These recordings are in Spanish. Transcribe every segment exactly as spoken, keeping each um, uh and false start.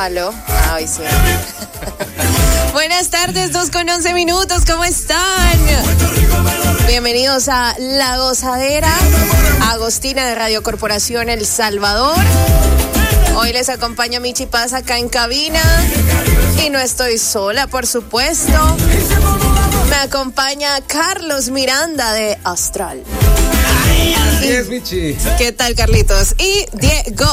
Aló. Ay, sí. Buenas tardes, dos con once minutos. ¿Cómo están? Bienvenidos a La Gozadera. Agostina de Radio Corporación El Salvador. Hoy les acompaña Michi Paz acá en cabina. Y no estoy sola, por supuesto. Me acompaña Carlos Miranda de Astral. Así es, Michi. ¿Qué tal, Carlitos? Y Diego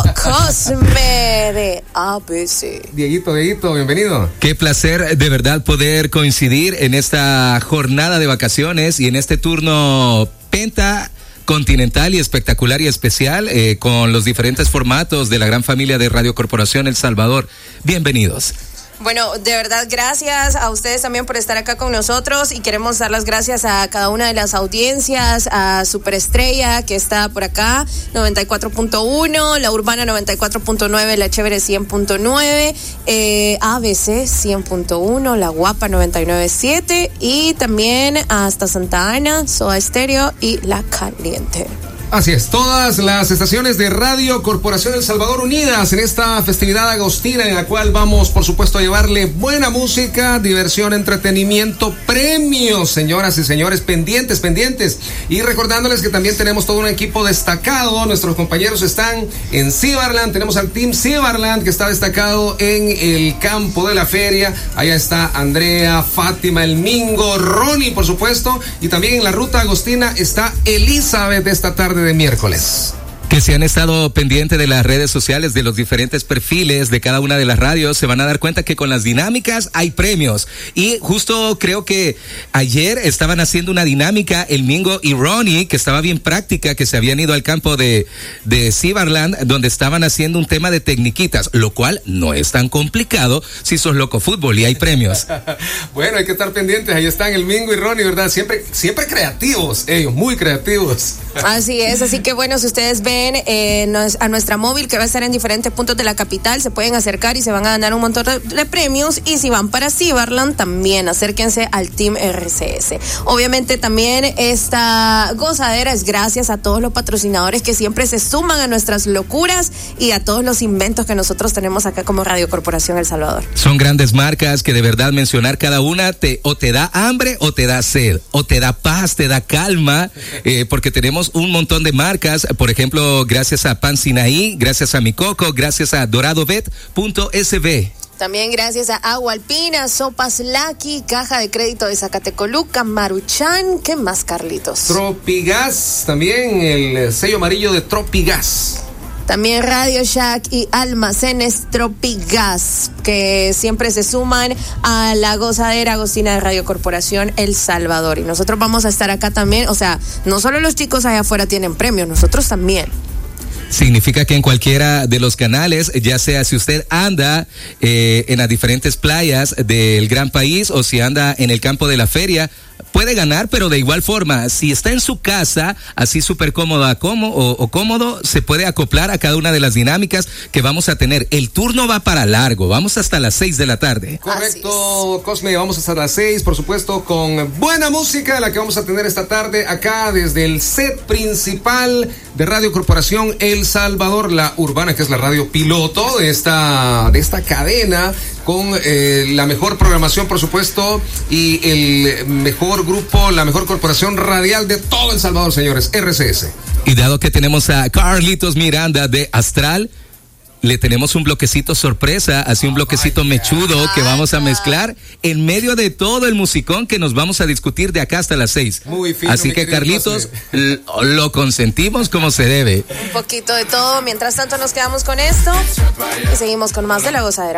Cosme de A B C. Dieguito, Dieguito, bienvenido. Qué placer de verdad poder coincidir en esta jornada de vacaciones y en este turno penta continental y espectacular y especial eh, con los diferentes formatos de la gran familia de Radio Corporación El Salvador. Bienvenidos. Bueno, de verdad, gracias a ustedes también por estar acá con nosotros y queremos dar las gracias a cada una de las audiencias, a Superestrella que está por acá, noventa y cuatro punto uno, La Urbana noventa y cuatro punto nueve, La Chévere cien punto nueve, eh, A B C cien punto uno, La Guapa noventa y nueve punto siete y también hasta Santa Ana, Soda Estéreo y La Caliente. Así es, todas las estaciones de Radio Corporación El Salvador unidas en esta festividad agostina en la cual vamos, por supuesto, a llevarle buena música, diversión, entretenimiento, premios, señoras y señores, pendientes, pendientes. Y recordándoles que también tenemos todo un equipo destacado, nuestros compañeros están en Cibarland, tenemos al Team Cibarland que está destacado en el campo de la feria, allá está Andrea, Fátima, El Mingo, Ronnie, por supuesto, y también en la ruta agostina está Elizabeth de esta tarde de miércoles. Que si han estado pendientes de las redes sociales, de los diferentes perfiles de cada una de las radios, se van a dar cuenta que con las dinámicas hay premios. Y justo creo que ayer estaban haciendo una dinámica, el Mingo y Ronnie, que estaba bien práctica, que se habían ido al campo de, de Cibarland, donde estaban haciendo un tema de tecniquitas, lo cual no es tan complicado si sos loco fútbol y hay premios. Bueno, hay que estar pendientes, ahí están el Mingo y Ronnie, ¿verdad? Siempre, siempre creativos, ellos, muy creativos. Así es, así que bueno, si ustedes ven Eh, nos, a nuestra móvil que va a estar en diferentes puntos de la capital, se pueden acercar y se van a ganar un montón de, de premios. Y si van para Cibarland, también acérquense al Team R C S. Obviamente también esta gozadera es gracias a todos los patrocinadores que siempre se suman a nuestras locuras y a todos los inventos que nosotros tenemos acá como Radio Corporación El Salvador. Son grandes marcas que de verdad mencionar cada una te, o te da hambre o te da sed, o te da paz, te da calma, eh, porque tenemos un montón de marcas, por ejemplo, gracias a Pan Sinaí, gracias a Mi Coco, gracias a dorado bet punto s b. También gracias a Agua Alpina, Sopas Lucky, Caja de Crédito de Zacatecoluca, Maruchan. ¿Qué más, Carlitos? Tropigas, también el sello amarillo de Tropigas. También Radio Shack y Almacenes Tropigas, que siempre se suman a la gozadera agostina de Radio Corporación El Salvador. Y nosotros vamos a estar acá también, o sea, no solo los chicos allá afuera tienen premios, nosotros también. Significa que en cualquiera de los canales, ya sea si usted anda eh, en las diferentes playas del gran país o si anda en el campo de la feria, puede ganar, pero de igual forma, si está en su casa, así súper cómoda como, o, o cómodo, se puede acoplar a cada una de las dinámicas que vamos a tener. El turno va para largo, vamos hasta las seis de la tarde. Correcto, Cosme, vamos hasta las seis, por supuesto, con buena música, la que vamos a tener esta tarde acá desde el set principal de Radio Corporación El Salvador, La Urbana, que es la radio piloto de esta, de esta cadena, con eh, la mejor programación, por supuesto, y el mejor grupo, la mejor corporación radial de todo El Salvador, señores, R C S. Y dado que tenemos a Carlitos Miranda de Astral, le tenemos un bloquecito sorpresa, así un bloquecito mechudo que vamos a mezclar en medio de todo el musicón que nos vamos a discutir de acá hasta las seis. Muy fino, así que Carlitos, l- lo consentimos como se debe. Un poquito de todo. Mientras tanto nos quedamos con esto y seguimos con más de La Gozadera.